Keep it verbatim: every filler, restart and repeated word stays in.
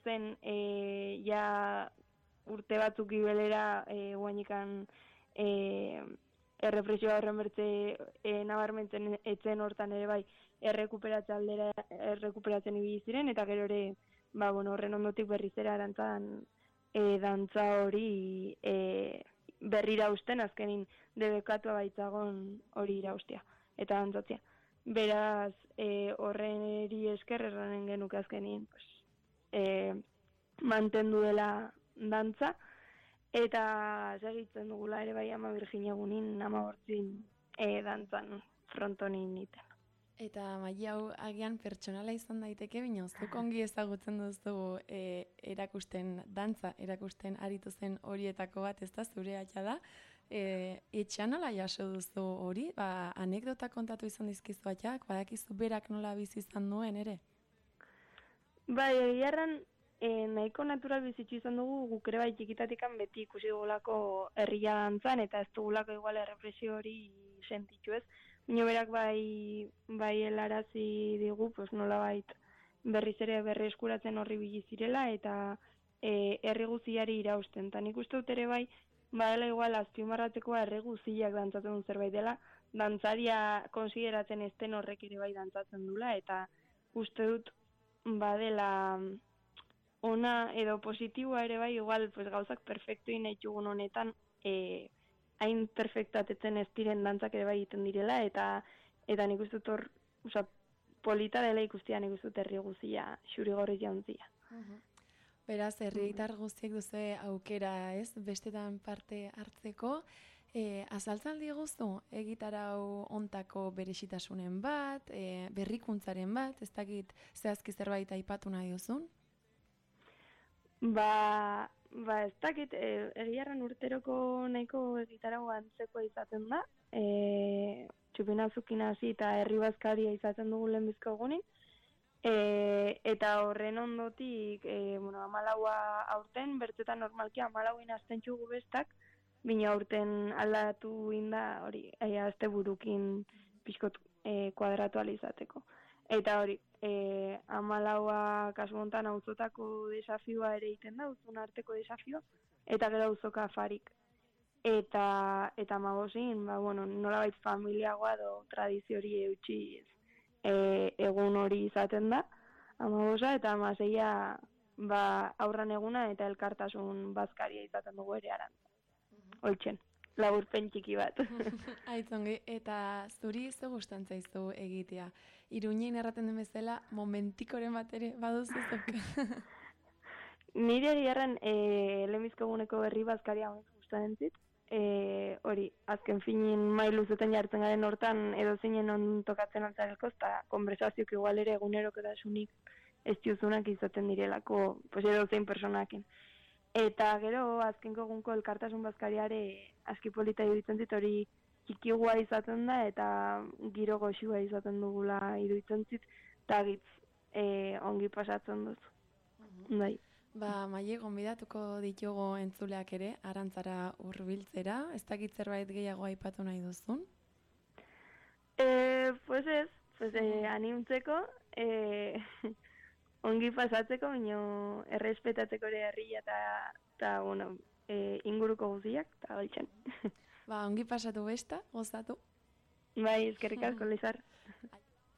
zen e, ja urte batzuk ibelera e, guainikan e, errepresioa horren bertze e, nabarmentzen etzen hortan ere bai errekuperatzen aldera errekuperatzen ibili ziren eta gero ere ba, bueno, horren ondotik berriz ere arantzan e, dantza hori e, berrira usten azkenin debekatua baitzagon hori iraustia eta dantzatzea. Beraz, e, horreri esker erranen genuke azkenin pues, e, mantendu dela dantza eta segitzen dugula ere bai ama Virginia egunin, ama hortzin e, dantzan frontonin niten. Eta maila hau agian pertsonala izan daiteke, baina zuk ongi ezagutzen duzu e, erakusten dantza, erakusten aritu zen horietako bat, ez da zure aita da. E, etxean nola jaso duzu hori? Ba, anekdota kontatu izan dizkizu atxak, badakizu berak nola bizi izan duen ere? Bai, egiarran e, nahiko natural bizitzu izan dugu guk ere bai txikitatikan beti ikusi dugulako herria dantzan eta ez dugulako igual errepresio hori sentitu ez. Baina berak bai, bai helarazi digu, pues nola bait berriz ere berri eskuratzen horri bilizirela eta e, herri guziari irausten. Ta nik uste dut ere bai, badela igual azpimarratekoa herri guziak dantzatzen duen zerbait dela, dantzaria konsideratzen esten horrek ere bai dantzatzen dula eta uste dut badela ona edo positiboa ere bai, igual pues, gauzak perfektuin nahi txugun honetan, e, hain perfektatetzen ez diren dantzak ere bai egiten direla, eta eta nik uste dut hor, oza, polita dela ikustia nik uste dut herri guzia, xuri gorri jauntzia. Uh-huh. Beraz, herritar guztiek duzu aukera, ez, bestetan parte hartzeko, e, azaltzan diguzu, egitarau ontako berexitasunen bat, e, berrikuntzaren bat, ez dakit zehazki zerbait aipatu nahi duzun? Ba, ba ez dakit, e, egiarran urteroko nahiko egitarau antzekoa izaten da, e, txupinazukin hasi eta herri bazkaria izaten dugu lehenbizko egunin, e, eta horren ondotik, e, bueno, amalaua aurten, bertzetan normalki amalauin azten txugu bestak, bina aurten aldatu inda, hori, e, azte burukin pixkot e, kuadratu izateko. Eta hori, e, amalaua kasu hontan auzotako desafioa ere egiten da, auzun arteko desafioa, eta gero auzoka afarik. Eta, eta magosin, ba, bueno, nolabait familiagoa do tradizio hori eutxi e, egun hori izaten da, amagosa, eta amaseia ba, aurran eguna eta elkartasun bazkaria izaten dugu ere arantza. Hoitzen, laburpen txiki bat. Aitzongi, eta zuri zo gustan zaizu egitea. Iruñein erraten den bezala, momentikoren bat ere baduzuzuk. Nire egiarren e, lehenbizko eguneko herri bazkaria honek gustan entzit. E, hori, azken finin mailuzeten jartzen garen hortan edo zinen on tokatzen altzarelko, eta konversazioak igual ere egunerok edasunik ez diuzunak izaten direlako, pues edo zein personakin. Eta gero, azkenko egunko elkartasun bazkariare aski polita iruditzen zit, hori txikigua izaten da, eta giro goxua izaten dugula iruditzen zit, eta gitz e, ongi pasatzen duz. Uh-huh. Bai. Ba, Maile, gonbidatuko ditugu entzuleak ere, arantzara hurbiltzera, ez dakit zerbait gehiago aipatu nahi duzun? E, pues ez, pues e, animtzeko, e, ongi pasatzeko, baino errespetatzeko ere herria eta, eta bueno, e, inguruko guziak, eta galtzen. Ba, ongi pasatu besta, gozatu. Bai, eskerrik asko, Lizar.